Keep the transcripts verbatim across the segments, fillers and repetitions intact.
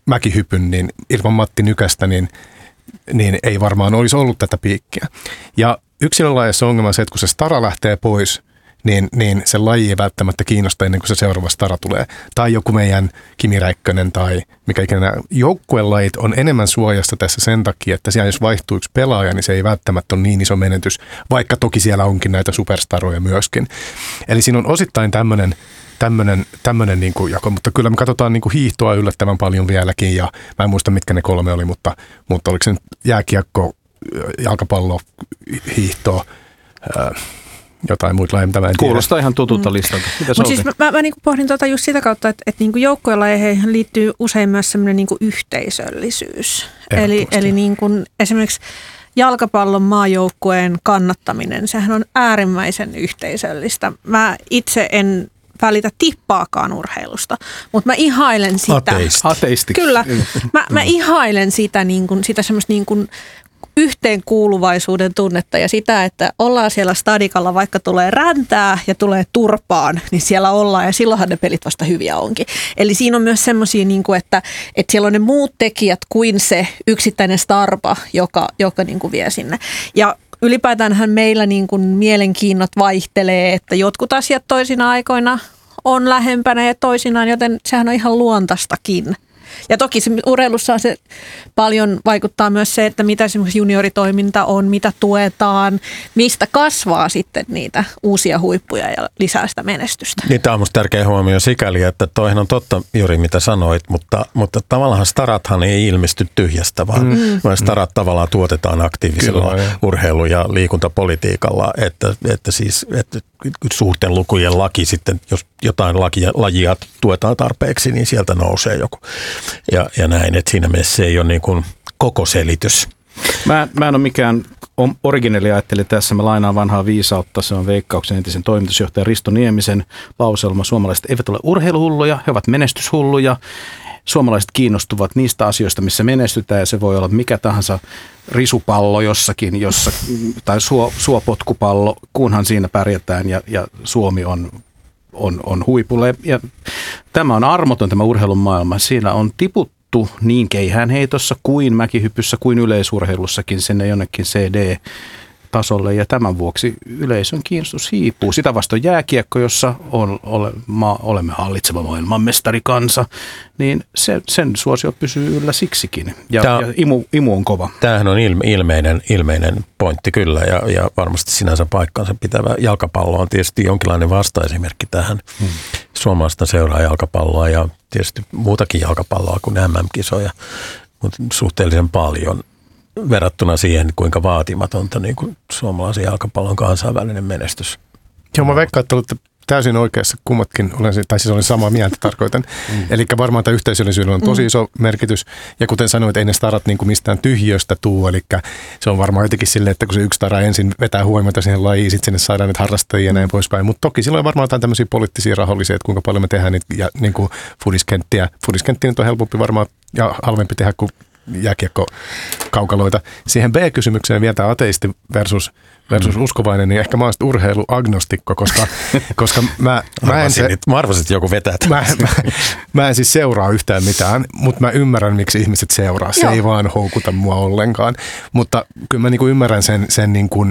mäkihypyn, niin ilman Matti Nykästä, niin, niin ei varmaan olisi ollut tätä piikkiä. Ja yksilölajeissa ongelma on se, että kun se stara lähtee pois, niin, niin se laji ei välttämättä kiinnosta ennen kuin se seuraava stara tulee. Tai joku meidän Kimi Räikkönen tai mikä ikinä. Joukkuelajit on enemmän suojassa tässä sen takia, että siellä jos vaihtuu yksi pelaaja, niin se ei välttämättä ole niin iso menetys, vaikka toki siellä onkin näitä superstaroja myöskin. Eli siinä on osittain tämmöinen tämmöinen, tämmöinen niin kuin jako, mutta kyllä me katsotaan niin kuin hiihtoa yllättävän paljon vieläkin ja mä en muista mitkä ne kolme oli, mutta, mutta oliko se nyt jääkiekko, jalkapallo, hiihto, ää, jotain muuta lajeja, mitä mä en tiedä. Kuulostaa ihan tutulta mm. listalta. Mutta siis mä, mä niin pohdin tuota just sitä kautta, että, että niin joukkuelajeihin liittyy usein myös semmoinen niin yhteisöllisyys. Eli, eli niin kuin esimerkiksi jalkapallon maajoukkueen kannattaminen, sehän on äärimmäisen yhteisöllistä. Mä itse en välitä tippaakaan urheilusta, mutta mä ihailen sitä. Ateisti. Ateisti. Kyllä. Mä, mä ihailen sitä, niin kuin, sitä semmoista niin kuin yhteenkuuluvaisuuden tunnetta ja sitä, että ollaan siellä stadikalla, vaikka tulee räntää ja tulee turpaan, niin siellä ollaan ja silloinhan ne pelit vasta hyviä onkin. Eli siinä on myös semmoisia, niin kuin, että, että siellä on ne muut tekijät kuin se yksittäinen starpa, joka, joka niin kuin vie sinne. Ja ylipäätäänhän meillä niin kuin mielenkiinnot vaihtelee, että jotkut asiat toisina aikoina on lähempänä ja toisinaan, joten sehän on ihan luontaistakin. Ja toki se urheilussa se paljon vaikuttaa myös se, että mitä esimerkiksi junioritoiminta on, mitä tuetaan, mistä kasvaa sitten niitä uusia huippuja ja lisää sitä menestystä. Niin, tämä on musta tärkeä huomio sikäli, että toihan on totta, Juri, mitä sanoit, mutta, mutta tavallaan starathan ei ilmesty tyhjästä, vaan mm. starat tavallaan tuotetaan aktiivisella Kyllä, urheilu- ja liikuntapolitiikalla, että, että siis että suurten lukujen laki sitten, jos jotain lakia, lajia tuetaan tarpeeksi, niin sieltä nousee joku. Ja, ja näin, että siinä mielessä se ei ole niin kuin koko selitys. Mä, mä en ole mikään originelli ajatteli tässä. Mä lainaan vanhaa viisautta. Se on Veikkauksen entisen toimitusjohtaja Risto Niemisen lauselma. Suomalaiset eivät ole urheiluhulluja, he ovat menestyshulluja. Suomalaiset kiinnostuvat niistä asioista, missä menestytään, ja se voi olla mikä tahansa risupallo jossakin, jossa, tai suo, suopotkupallo, kunhan siinä pärjätään ja, ja Suomi on, on, on huipulle. Ja tämä on armoton tämä urheilun maailma. Siinä on tiputtu niin keihäänheitossa kuin mäkihypyssä kuin yleisurheilussakin sinne jonnekin C D-tasolle, ja tämän vuoksi yleisön kiinnostus hiipuu. Sitä vastoin jääkiekko, jossa on, ole, ma, olemme hallitseva maailmanmestarikansa, niin se, sen suosio pysyy yllä siksikin, ja, Tämä, ja imu, imu on kova. Tämähän on ilme, ilmeinen, ilmeinen pointti kyllä, ja, ja varmasti sinänsä paikkansa pitävä. Jalkapallo on tietysti jonkinlainen vastaesimerkki tähän. Hmm. Suomalaista seuraa jalkapalloa ja tietysti muutakin jalkapalloa kuin M M-kisoja, mutta suhteellisen paljon verrattuna siihen, kuinka vaatimatonta niin kuin suomalaisen jalkapallon kansainvälinen menestys. Joo, mä veikkaan, että olette täysin oikeassa kummatkin, olen, tai siis olen samaa mieltä tarkoitan. Mm. Eli varmaan tämä yhteisöllisyydellä on tosi iso mm. merkitys. Ja kuten sanoit, ei ne starat niin kuin mistään tyhjöstä tuu. Eli se on varmaan jotenkin silleen, että kun se yksi stara ensin vetää huomiota siihen lajiin, sitten sinne saadaan nyt harrastajia ja näin poispäin. Mutta toki silloin varmaan jotain tämmöisiä poliittisia rahollisia, että kuinka paljon me tehdään niitä ja, niin kuin fudiskenttiä. Fudiskenttiä nyt on helpompi varmaan ja halvempi tehdä kuin jääkiekko-kaukaloita. Siihen B-kysymykseen vielä tämä ateisti versus, versus mm. uskovainen, niin ehkä mä oon urheiluagnostikko, koska, koska mä, mä en se... Mä arvasin, että joku vetää. Mä, mä, mä en siis seuraa yhtään mitään, mutta mä ymmärrän, miksi ihmiset seuraa. Se Joo. ei vaan houkuta mua ollenkaan. Mutta kyllä mä niinku ymmärrän sen, sen, niinku,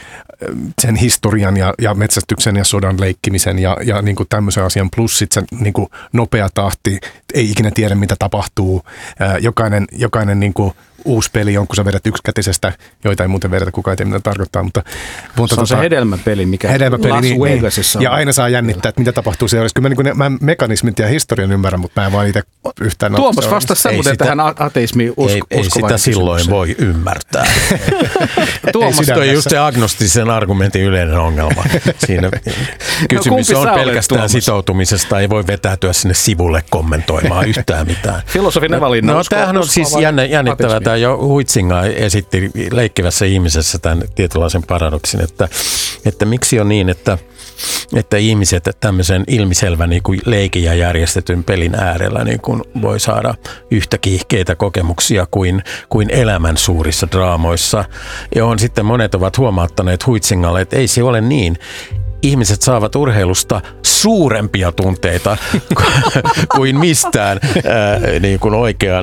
sen historian ja, ja metsästyksen ja sodan leikkimisen ja, ja niinku tämmöisen asian. Plus sitten se niinku nopea tahti, ei ikinä tiedä mitä tapahtuu. Jokainen, jokainen niinku uusi peli on, kun sä vedät yksikätisestä, joita ei muuten vedetä, kukaan ei tiedä, mitä tarkoittaa. Mutta, mutta se on tota, se hedelmäpeli, mikä hedelmäpeli, Las niin, Vegasissa niin. Ja aina saa jännittää, että mitä tapahtuu seuraavaksi. Kyllä mä, niin mä mekanismit ja historian ymmärrän, mutta mä en vaan itse yhtään... Tuomas, vastasi sä muuten tähän ateismiin usko, Ei, ei sitä silloin voi ymmärtää. Tuomas, toi just se agnostisen argumentin yleinen ongelma. Siinä kysymys no, on pelkästään Tuomas? Sitoutumisesta, ei voi vetäytyä sinne sivulle kommentoimaan yhtään mitään. Filosofinen valinta. No, tämähän on siis jännittävää. Tämä jo Huitzinga esitti leikkivässä ihmisessä tämän tietynlaisen paradoksin, että, että miksi on niin, että, että ihmiset tämmöisen ilmiselvän niin kuin leikin ja järjestetyn pelin äärellä niin kuin voi saada yhtä kiihkeitä kokemuksia kuin, kuin elämän suurissa draamoissa. Ja on sitten monet ovat huomauttaneet Huitzingalle, että ei se ole niin. Ihmiset saavat urheilusta suurempia tunteita kuin mistään ää, niin kuin oikean